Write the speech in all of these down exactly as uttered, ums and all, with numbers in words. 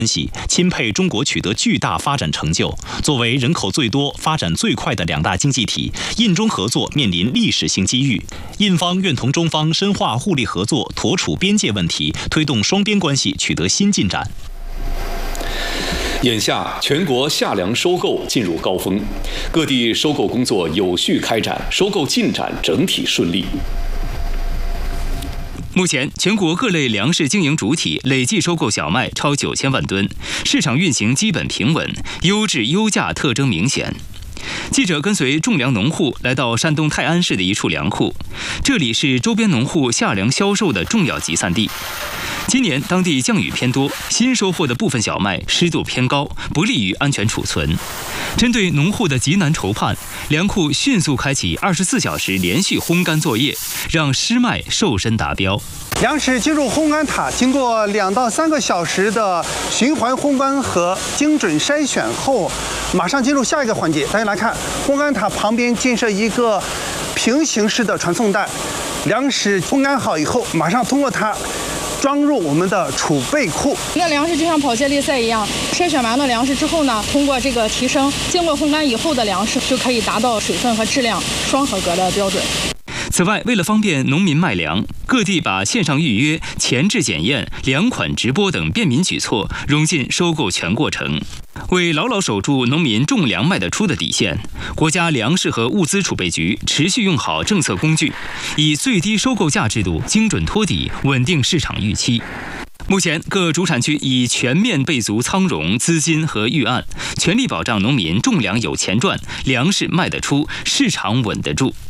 分析，钦佩中国取得巨大发展成就。作为人口最多、发展最快的两大经济体，印中合作面临历史性机遇。印方愿同中方深化互利合作，妥处边界问题，推动双边关系取得新进展。 眼下，全国夏粮收购进入高峰，各地收购工作有序开展，收购进展整体顺利。 目前，全国各类粮食经营主体累计收购小麦超九千万吨，市场运行基本平稳，优质优价特征明显。记者跟随种粮农户来到山东泰安市的一处粮库，这里是周边农户夏粮销售的重要集散地。今年当地降雨偏多，新收获的部分小麦湿度偏高，不利于安全储存。针对农户的急难愁盼，粮库迅速开启二十四小时连续烘干作业，让湿麦瘦身达标。 粮食进入烘干塔，经过两到三个小时的循环烘干和精准筛选后，马上进入下一个环节。大家来看，烘干塔旁边建设一个平行式的传送带，粮食烘干好以后，马上通过它装入我们的储备库。 那粮食就像跑接力赛一样，筛选完了粮食之后呢，通过这个提升，经过烘干以后的粮食就可以达到水分和质量双合格的标准。 此外，为了方便农民卖粮，各地把线上预约、前置检验、粮款直播等便民举措融进收购全过程。为牢牢守住农民种粮卖得出的底线，国家粮食和物资储备局持续用好政策工具，以最低收购价制度精准托底，稳定市场预期。目前，各主产区已全面备足仓容、资金和预案，全力保障农民种粮有钱赚，粮食卖得出，市场稳得住。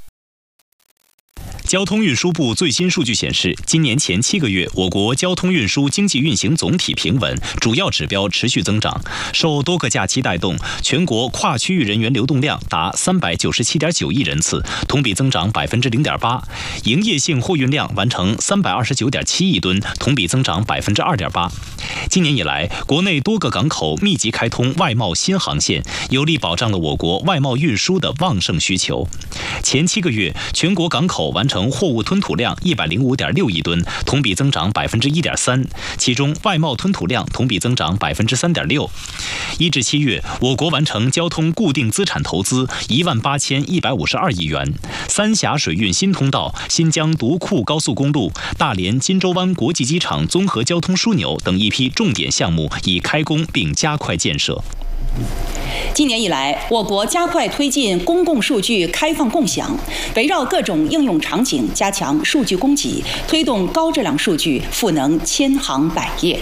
交通运输部最新数据显示，今年前七个月，我国交通运输经济运行总体平稳，主要指标持续增长。受多个假期带动，全国跨区域人员流动量达三百九十七点九亿人次，同比增长百分之零点八；营业性货运量完成三百二十九点七亿吨，同比增长百分之二点八。今年以来，国内多个港口密集开通外贸新航线，有力保障了我国外贸运输的旺盛需求。前七个月，全国港口完成货物吞吐量一百零五点六亿吨，同比增长百分之一点三，其中外贸吞吐量同比增长百分之三点六。一至七月，我国完成交通固定资产投资一万八千一百五十二亿元，三峡水运新通道、新疆独库高速公路、大连金州湾国际机场综合交通枢纽等一批重点项目已开工并加快建设。 今年以来，我国加快推进公共数据开放共享，围绕各种应用场景加强数据供给，推动高质量数据赋能千行百业。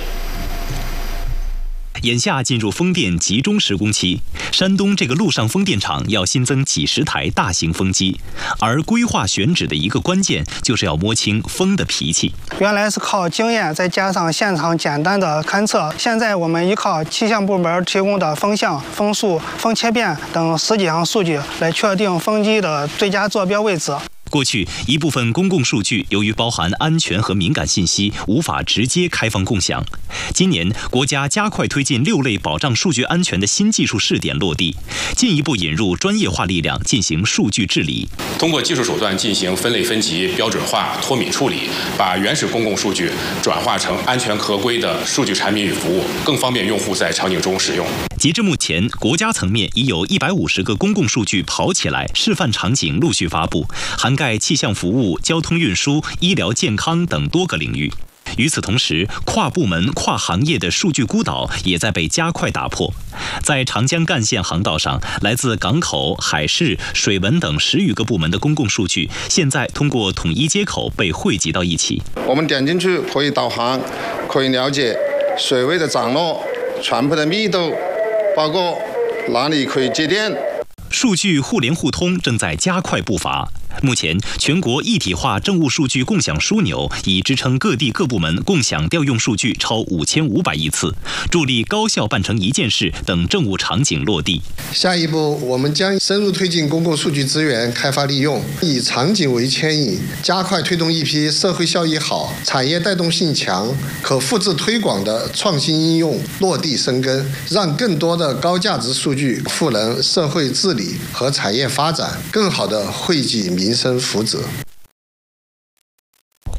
眼下进入风电集中施工期，山东这个陆上风电场要新增几十台大型风机，而规划选址的一个关键就是要摸清风的脾气。 原来是靠经验，再加上现场简单的勘测，现在我们依靠气象部门提供的风向、风速、风切变等十几项数据来确定风机的最佳坐标位置。 过去，一部分公共数据由于包含安全和敏感信息，无法直接开放共享。今年，国家加快推进六类保障数据安全的新技术试点落地，进一步引入专业化力量进行数据治理。 通过技术手段进行分类分级、标准化、脱敏处理，把原始公共数据转化成安全合规的数据产品与服务，更方便用户在场景中使用。 截至目前，国家层面已有一百五十个公共数据跑起来示范场景陆续发布，涵盖气象服务、交通运输、医疗健康等多个领域。与此同时，跨部门、跨行业的数据孤岛也在被加快打破。在长江干线航道上，来自港口、海事、水文等十余个部门的公共数据，现在通过统一接口被汇集到一起。 我们点进去可以导航，可以了解水位的涨落、船舶的密度，包括哪里可以接电。 数据互联互通正在加快步伐。目前，全国一体化政务数据共享枢纽已支撑各地各部门共享调用数据超五千五百亿次，助力高效办成一件事等政务场景落地。 下一步，我们将深入推进公共数据资源开发利用，以场景为牵引，加快推动一批社会效益好、产业带动性强、可复制推广的创新应用落地生根，让更多的高价值数据赋能社会治理和产业发展，更好地惠及民生福祉。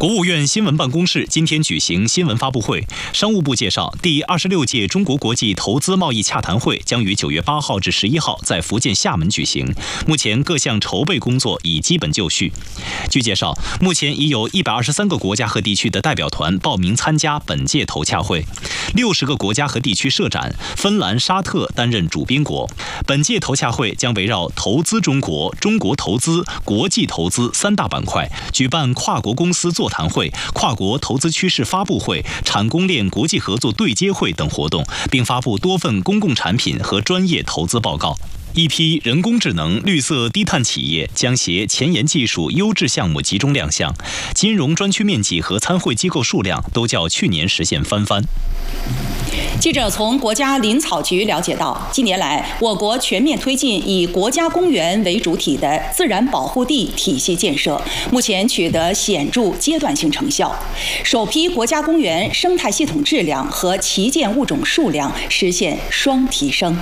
国务院新闻办公室今天举行新闻发布会，商务部介绍，第二十六届中国国际投资贸易洽谈会将于九月八号至十一号在福建厦门举行。目前各项筹备工作已基本就绪。据介绍，目前已有一百二十三个国家和地区的代表团报名参加本届投洽会，六十个国家和地区设展，芬兰、沙特担任主宾国。本届投洽会将围绕投资中国、中国投资、国际投资三大板块，举办跨国公司座谈会、跨国投资趋势发布会、产供链国际合作对接会等活动，并发布多份公共产品和专业投资报告。一批人工智能、绿色低碳企业将携前沿技术优质项目集中亮相，金融专区面积和参会机构数量都较去年实现翻番。 记者从国家林草局了解到，近年来，我国全面推进以国家公园为主体的自然保护地体系建设，目前取得显著阶段性成效。首批国家公园生态系统质量和旗舰物种数量实现双提升。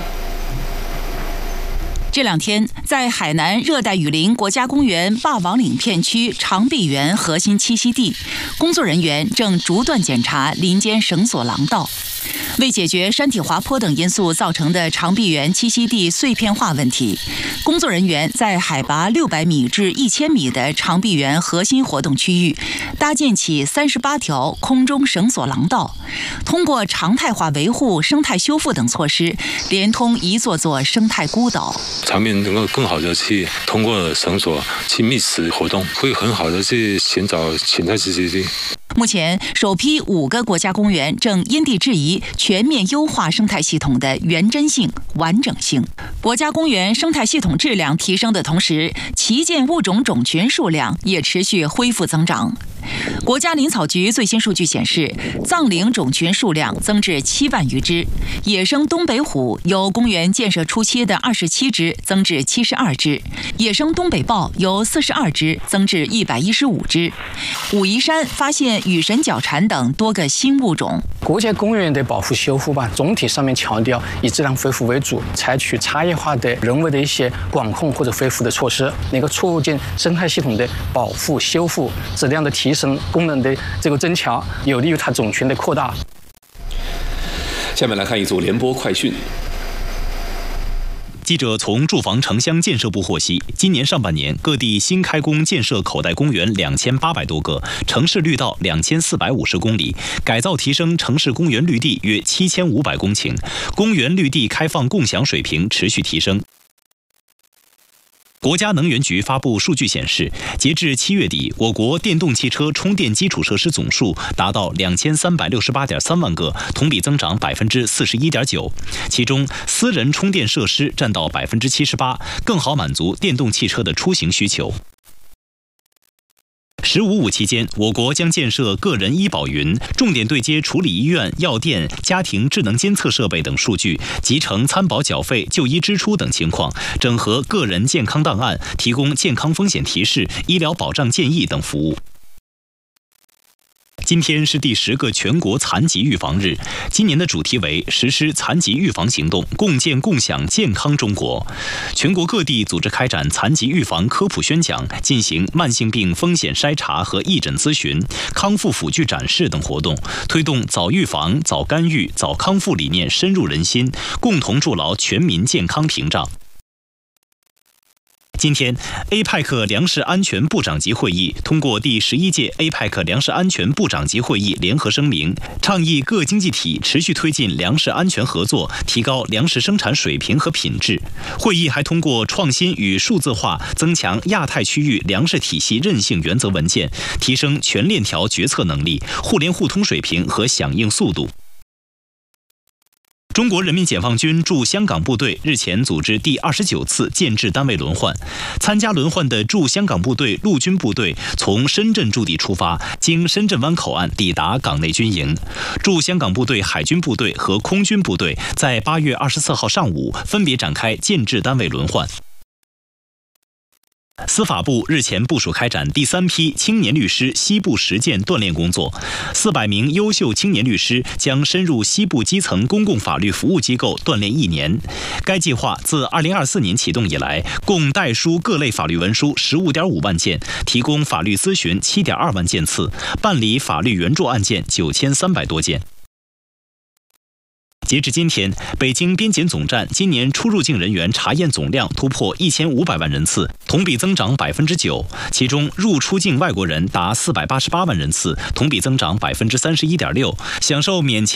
这两天，在海南热带雨林国家公园霸王岭片区长臂猿核心栖息地，工作人员正逐段检查林间绳索廊道。为解决山体滑坡等因素造成的长臂猿栖息地碎片化问题，工作人员在海拔六百米至一千米的长臂猿核心活动区域搭建起三十八条空中绳索廊道，通过常态化维护、生态修复等措施，连通一座座生态孤岛。 场面能够更好的去通过绳索去觅食活动，会很好的去寻找潜在栖息地。 目前，首批五个国家公园正因地制宜全面优化生态系统的原真性、完整性。国家公园生态系统质量提升的同时，旗舰物种种群数量也持续恢复增长。国家林草局最新数据显示，藏羚种群数量增至七万余只，野生东北虎由公园建设初期的二十七只增至七十二只，野生东北豹由四十二只增至一百一十五只。武夷山发现羽神角蝉等多个新物种。 国家公园的保护修复吧，总体上面强调以自然恢复为主，采取差异化的人为的一些管控或者恢复的措施，能够促进生态系统的保护修复、质量的提升、功能的这个增强，有利于它种群的扩大。 下面来看一组联播快讯。 记者从住房城乡建设部获悉，今年上半年各地新开工建设口袋公园两千八百多个，城市绿道两千四百五十公里，改造提升城市公园绿地约七千五百公顷，公园绿地开放共享水平持续提升。国家能源局发布数据显示，截至七月底，我国电动汽车充电基础设施总数达到两千三百六十八点三万个，同比增长百分之四十一点九。其中，私人充电设施占到百分之七十八，更好满足电动汽车的出行需求。十五五期间，我国将建设个人医保云，重点对接处理医院、药店、家庭智能监测设备等数据，集成参保缴费、就医支出等情况，整合个人健康档案，提供健康风险提示、医疗保障建议等服务。今天是第十个全国残疾预防日，今年的主题为实施残疾预防行动，共建共享健康中国。全国各地组织开展残疾预防科普宣讲，进行慢性病风险筛查和义诊咨询、康复辅具展示等活动，推动早预防、早干预、早康复理念深入人心，共同筑牢全民健康屏障。今天 ，A P E C 粮食安全部长级会议通过第十一届 A P E C 粮食安全部长级会议联合声明，倡议各经济体持续推进粮食安全合作，提高粮食生产水平和品质。会议还通过创新与数字化增强亚太区域粮食体系韧性原则文件，提升全链条决策能力、互联互通水平和响应速度。中国人民解放军驻香港部队日前组织第二十九次建制单位轮换，参加轮换的驻香港部队陆军部队从深圳驻地出发，经深圳湾口岸抵达港内军营。驻香港部队海军部队和空军部队在八月二十四号上午分别展开建制单位轮换。 司法部日前部署开展第三批青年律师西部实践锻炼工作，四百名优秀青年律师将深入西部基层公共法律服务机构锻炼一年。该计划自二零二四年启动以来，共代书各类法律文书十五点五万件，提供法律咨询七点二万件次，办理法律援助案件九千三百多件。截至今天，北京边检总站今年出入境人员查验总量突破一千五百万人次，同比增长百分之九。其中入出境外国人达四百八十八万人次，同比增长百分之三十一点六，享受免签。